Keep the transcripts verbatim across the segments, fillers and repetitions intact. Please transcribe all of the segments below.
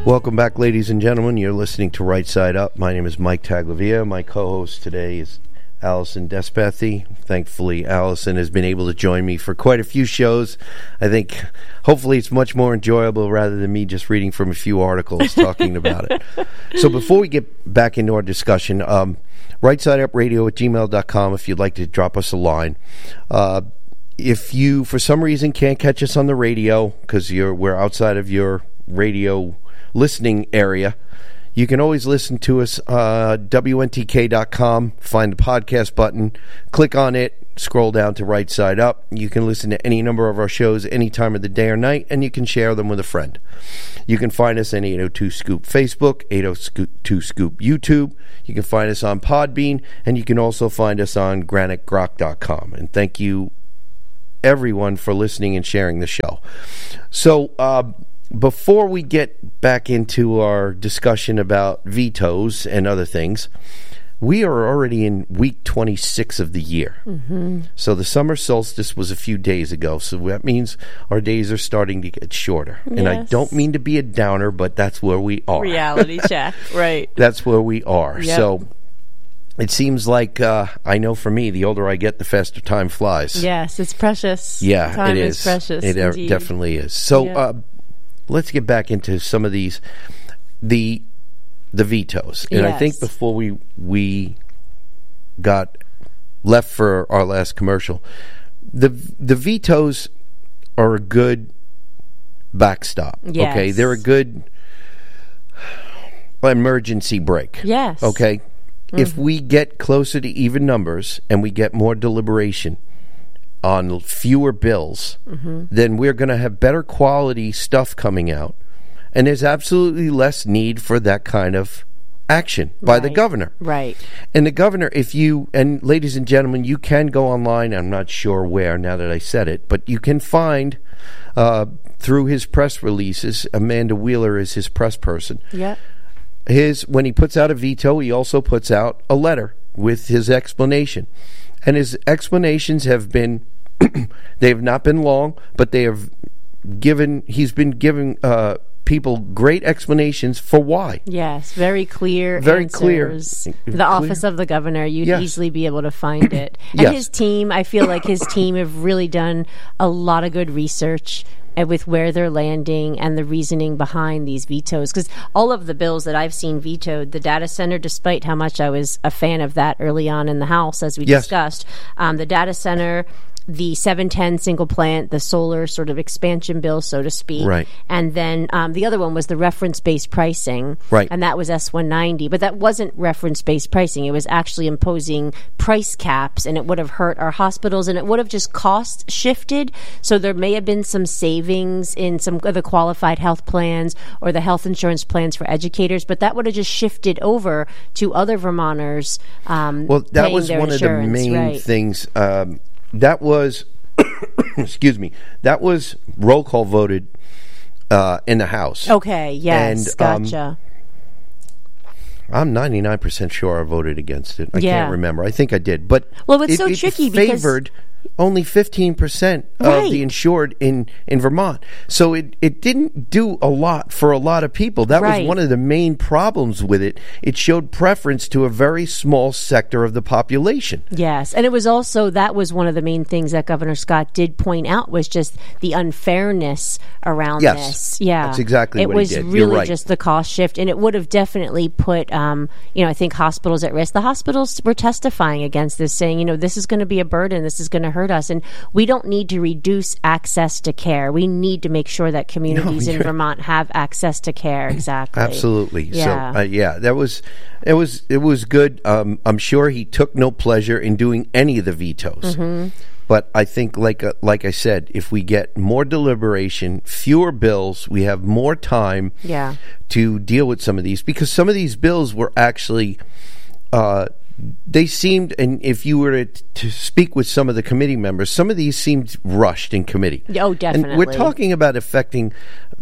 Welcome back, ladies and gentlemen. You're listening to Right Side Up. My name is Mike Taglavia. My co-host today is Allison Despathy. Thankfully, Allison has been able to join me for quite a few shows. I think hopefully it's much more enjoyable rather than me just reading from a few articles talking about it. So before we get back into our discussion, um, right side up radio at gmail dot com if you'd like to drop us a line. Uh, if you, for some reason, can't catch us on the radio because you're we're outside of your radio listening area, you can always listen to us uh W N T K dot com, find the podcast button, click on it, scroll down to Right Side Up. You can listen to any number of our shows any time of the day or night, and you can share them with a friend. You can find us on eight oh two Scoop Facebook, eight oh two Scoop YouTube. You can find us on Podbean, and you can also find us on granite grok dot com. And thank you everyone for listening and sharing the show. So uh before we get back into our discussion about vetoes and other things, we are already in week twenty-six of the year. Mm-hmm. So the summer solstice was a few days ago, so that means our days are starting to get shorter. Yes. And I don't mean to be a downer, but that's where we are. Reality check, right. That's where we are. Yep. So it seems like, uh, I know for me, the older I get, the faster time flies. Yes, it's precious. Yeah, time it is. is precious. It indeed. definitely is. So, yeah. uh, let's get back into some of these, the the vetoes. And yes. I think before we we got left for our last commercial, the the vetoes are a good backstop. Yes. Okay, they're a good emergency brake. Yes. Okay, mm-hmm. If we get closer to even numbers and we get more deliberation on fewer bills, mm-hmm. then we're going to have better quality stuff coming out. And there's absolutely less need for that kind of action by right. the governor. Right. And the governor, if you, and ladies and gentlemen, you can go online, I'm not sure where now that I said it, but you can find uh, through his press releases, Amanda Wheeler is his press person. Yeah. His, when he puts out a veto, he also puts out a letter with his explanation. And his explanations have been, they have not been long, but they have given, he's been giving uh, people great explanations for why. Yes, very clear Very answers. clear. The Clear. office of the governor, you'd Yes. easily be able to find it. And Yes. his team, I feel like his team have really done a lot of good research with where they're landing and the reasoning behind these vetoes. Because all of the bills that I've seen vetoed, the data center, despite how much I was a fan of that early on in the House, as we Yes. discussed, um, the data center, the seven ten single plant, the solar sort of expansion bill, so to speak. Right. And then um, the other one was the reference-based pricing. Right. And that was S one ninety. But that wasn't reference-based pricing. It was actually imposing price caps, and it would have hurt our hospitals, and it would have just cost shifted. So there may have been some savings in some of the qualified health plans or the health insurance plans for educators, but that would have just shifted over to other Vermonters um, Well, that paying was their one insurance, of the main right. things. Um, that was, excuse me, that was roll call voted uh, in the House. Okay, yes, And, um, gotcha. I'm ninety-nine percent sure I voted against it. I Yeah. can't remember. I think I did. But Well, it's it, so it tricky because- favored only fifteen percent Right. of the insured in, in Vermont. So it, it didn't do a lot for a lot of people. That Right. was one of the main problems with it. It showed preference to a very small sector of the population. Yes, and it was also, that was one of the main things that Governor Scott did point out, was just the unfairness around Yes, this. Yeah, that's exactly it what he was did. You're really right. just the cost shift, and it would have definitely put, um, you know, I think hospitals at risk. The hospitals were testifying against this, saying, you know, this is going to be a burden, this is going to hurt us, and we don't need to reduce access to care. We need to make sure that communities No, in you're- Vermont have access to care. Exactly. Absolutely. Yeah. So uh, yeah, that was it was it was good. Um, I'm sure he took no pleasure in doing any of the vetoes. Mm-hmm. But I think, like uh, like I said, if we get more deliberation, fewer bills, we have more time Yeah. to deal with some of these, because some of these bills were actually. Uh, They seemed, and if you were to, to speak with some of the committee members, some of these seemed rushed in committee. Oh, definitely. And we're talking about affecting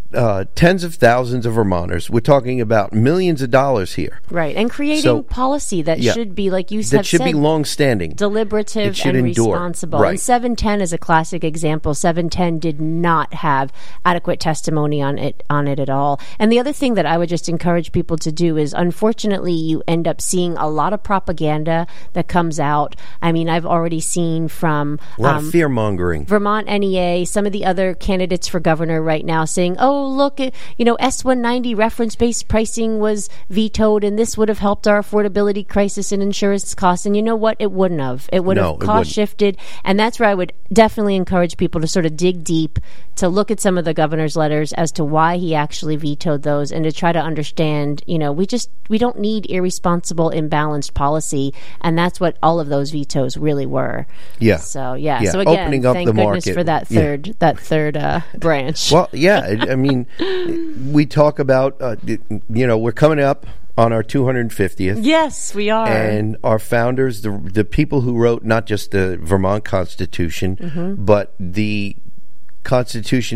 uh, tens of thousands of Vermonters. We're talking about millions of dollars here. Right, and creating So- policy that Yeah. should be, like you That have should said, be long-standing. deliberative It should and endure. responsible. Right. And seven ten is a classic example. seven ten did not have adequate testimony on it on it at all. And the other thing that I would just encourage people to do is, unfortunately, you end up seeing a lot of propaganda that comes out. I mean, I've already seen from A lot um, of fear-mongering. Vermont N E A, some of the other candidates for governor right now saying, oh, look, it, you know, S one ninety reference-based pricing was vetoed, and this would have helped our affordability crisis and insurance costs. And you know what? It wouldn't have. It would No, have it wouldn't. cost shifted. And that's where I would definitely encourage people to sort of dig deep, to look at some of the governor's letters as to why he actually vetoed those, and to try to understand, you know, we just, we don't need irresponsible, imbalanced policy. And that's what all of those vetoes really were. Yeah. So, yeah. Yeah, So again, opening up thank the goodness market. for that Yeah. third, that third uh, branch. Well, yeah. I I mean, we talk about, uh, you know, we're coming up on our two hundred fiftieth. Yes, we are. And our founders, the the people who wrote not just the Vermont Constitution, Mm-hmm. but the Constitution